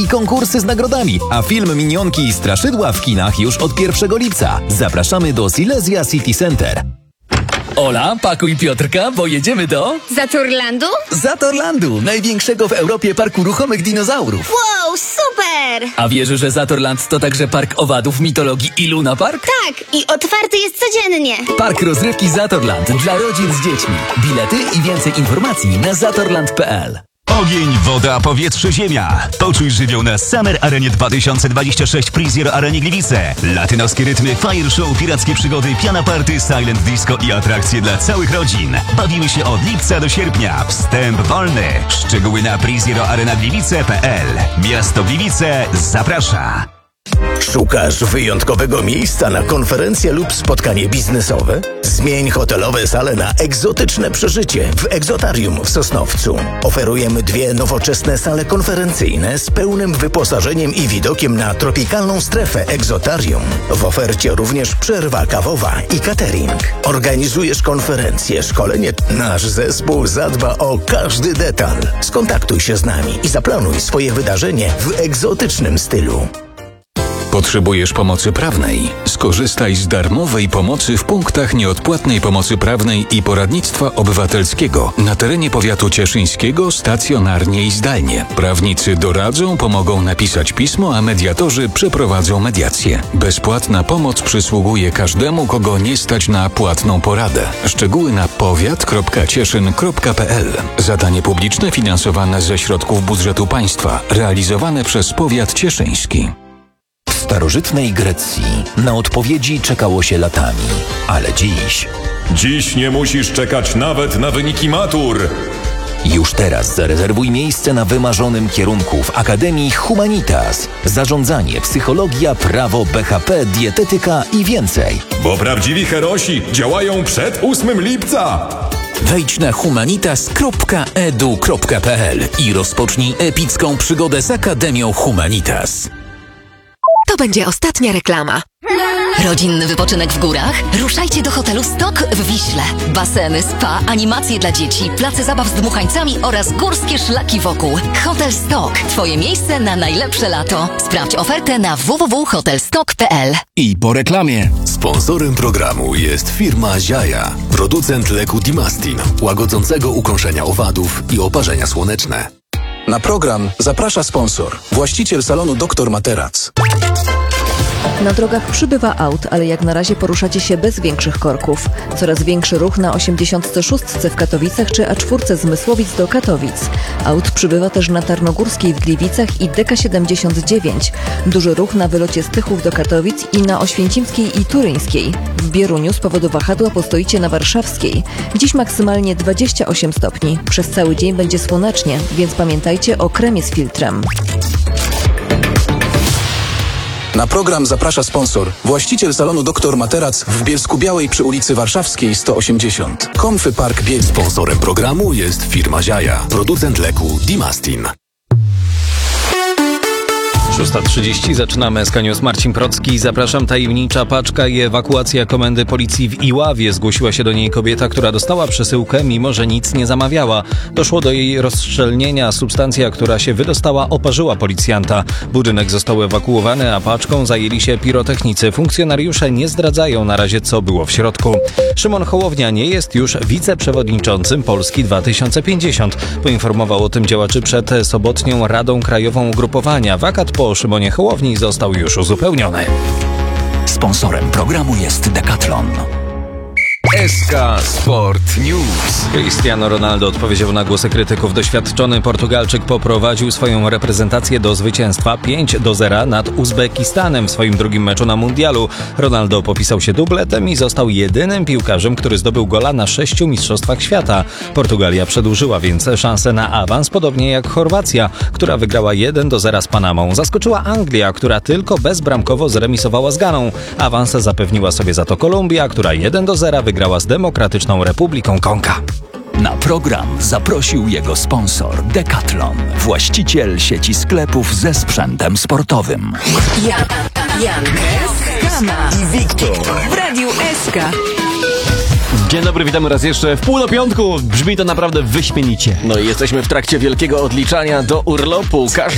i konkursy z nagrodami, a film Minionki i Straszydła w kinach już od 1 lipca. Zapraszamy do Silesia City Center. Ola, pakuj Piotrka, bo jedziemy do... Zatorlandu? Zatorlandu, największego w Europie parku ruchomych dinozaurów. Wow, super! A wiesz, że Zatorland to także park owadów, mitologii i Luna Park? Tak, i otwarty jest codziennie. Park rozrywki Zatorland dla rodzin z dziećmi. Bilety i więcej informacji na zatorland.pl. Ogień, woda, powietrze, ziemia. Poczuj żywioł na Summer Arenie 2026 PreZero Arenie Gliwice. Latynoskie rytmy, fire show, pirackie przygody, piana party, silent disco i atrakcje dla całych rodzin. Bawimy się od lipca do sierpnia. Wstęp wolny. Szczegóły na prezeroarenagliwice.pl. Miasto Gliwice zaprasza. Szukasz wyjątkowego miejsca na konferencję lub spotkanie biznesowe? Zmień hotelowe sale na egzotyczne przeżycie w Egzotarium w Sosnowcu. Oferujemy 2 nowoczesne sale konferencyjne z pełnym wyposażeniem i widokiem na tropikalną strefę Egzotarium. W ofercie również przerwa kawowa i catering. Organizujesz konferencje, szkolenie. Nasz zespół zadba o każdy detal. Skontaktuj się z nami i zaplanuj swoje wydarzenie w egzotycznym stylu. Potrzebujesz pomocy prawnej? Skorzystaj z darmowej pomocy w punktach nieodpłatnej pomocy prawnej i poradnictwa obywatelskiego na terenie powiatu cieszyńskiego stacjonarnie i zdalnie. Prawnicy doradzą, pomogą napisać pismo, a mediatorzy przeprowadzą mediację. Bezpłatna pomoc przysługuje każdemu, kogo nie stać na płatną poradę. Szczegóły na powiat.cieszyn.pl. Zadanie publiczne finansowane ze środków budżetu państwa, realizowane przez powiat cieszyński. W starożytnej Grecji na odpowiedzi czekało się latami, ale Dziś nie musisz czekać nawet na wyniki matur. Już teraz zarezerwuj miejsce na wymarzonym kierunku w Akademii Humanitas. Zarządzanie, psychologia, prawo, BHP, dietetyka i więcej. Bo prawdziwi herosi działają przed 8 lipca. Wejdź na humanitas.edu.pl i rozpocznij epicką przygodę z Akademią Humanitas. To będzie ostatnia reklama. Rodzinny wypoczynek w górach? Ruszajcie do hotelu Stok w Wiśle. Baseny, spa, animacje dla dzieci, place zabaw z dmuchańcami oraz górskie szlaki wokół. Hotel Stok. Twoje miejsce na najlepsze lato. Sprawdź ofertę na www.hotelstok.pl. I po reklamie. Sponsorem programu jest firma Ziaja, producent leku Dimastin, łagodzącego ukąszenia owadów i oparzenia słoneczne. Na program zaprasza sponsor, właściciel salonu Dr Materac. Na drogach przybywa aut, ale jak na razie poruszacie się bez większych korków. Coraz większy ruch na 86 w Katowicach czy A4 z Mysłowic do Katowic. Aut przybywa też na Tarnogórskiej w Gliwicach i DK79. Duży ruch na wylocie z Tychów do Katowic i na Oświęcimskiej i Turyńskiej. W Bieruniu z powodu wahadła postoicie na Warszawskiej. Dziś maksymalnie 28 stopni. Przez cały dzień będzie słonecznie, więc pamiętajcie o kremie z filtrem. Na program zaprasza sponsor, właściciel salonu Dr Materac w Bielsku-Białej przy ulicy Warszawskiej 180. Comfy Park Bielsk. Sponsorem programu jest firma Ziaja, producent leku Dimastin. 6:30 zaczynamy SK News. Marcin Procki. Zapraszam. Tajemnicza paczka i ewakuacja komendy policji w Iławie. Zgłosiła się do niej kobieta, która dostała przesyłkę, mimo że nic nie zamawiała. Doszło do jej rozszczelnienia. Substancja, która się wydostała, oparzyła policjanta. Budynek został ewakuowany, a paczką zajęli się pirotechnicy. Funkcjonariusze nie zdradzają na razie, co było w środku. Szymon Hołownia nie jest już wiceprzewodniczącym Polski 2050. Poinformował o tym działaczy przed sobotnią Radą Krajową Ugrupowania. Wakat po Szymonie Hołowni został już uzupełniony. Sponsorem programu jest Decathlon. SK Sport News. Cristiano Ronaldo odpowiedział na głosy krytyków. Doświadczony Portugalczyk poprowadził swoją reprezentację do zwycięstwa 5-0 nad Uzbekistanem w swoim drugim meczu na mundialu. Ronaldo popisał się dubletem i został jedynym piłkarzem, który zdobył gola na 6 mistrzostwach świata. Portugalia przedłużyła więc szansę na awans, podobnie jak Chorwacja, która wygrała 1-0 z Panamą. Zaskoczyła Anglia, która tylko bezbramkowo zremisowała z Ganą. Awans zapewniła sobie za to Kolumbia, która 1-0 wygrała z Demokratyczną Republiką Konga. Na program zaprosił jego sponsor Decathlon, właściciel sieci sklepów ze sprzętem sportowym. Jan, Kama i Wiktor w Radiu SK. Dzień dobry, witamy raz jeszcze w 4:30. Brzmi to naprawdę wyśmienicie. No i jesteśmy w trakcie wielkiego odliczania do urlopu. Każdy